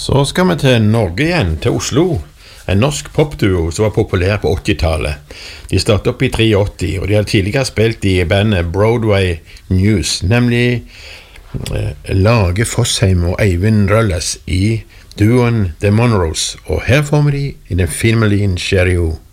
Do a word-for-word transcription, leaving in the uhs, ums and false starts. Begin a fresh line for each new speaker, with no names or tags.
Så skal vi til Norge igjen, til Oslo. En norsk popduo som var populær på åttitallet. De startet opp i åttitre, og de hadde tidligere spilt i bandet Broadway News, nemlig eh, Lage Fossheim og Eivind Rølles i duoen The Monroes, og her får vi de i den filmen Cherry O.